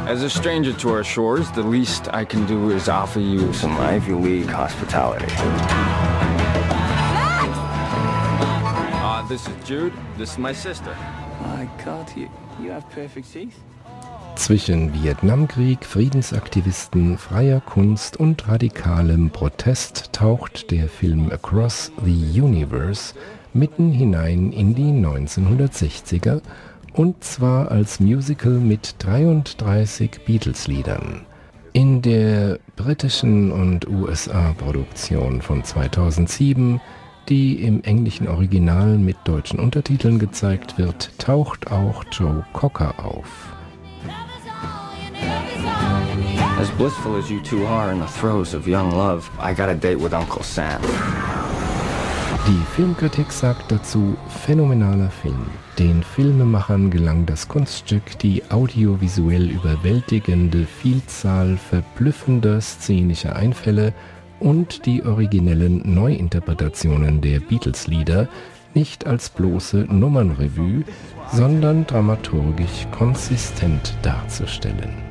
As a stranger to our shores, the least I can do is offer you some Ivy League hospitality. This is Jude. This is my sister. My God, you have perfect teeth. Zwischen Vietnamkrieg, Friedensaktivisten, freier Kunst und radikalem Protest taucht der Film Across the Universe mitten hinein in die 1960er, und zwar als Musical mit 33 Beatles-Liedern. In der britischen und USA-Produktion von 2007, die im englischen Original mit deutschen Untertiteln gezeigt wird, taucht auch Joe Cocker auf. As blissful as you two are in the throes of young love, I got a date with Uncle Sam. Die Filmkritik sagt dazu: phänomenaler Film. Den Filmemachern gelang das Kunststück, die audiovisuell überwältigende Vielzahl verblüffender szenischer Einfälle und die originellen Neuinterpretationen der Beatles-Lieder nicht als bloße Nummernrevue, sondern dramaturgisch konsistent darzustellen.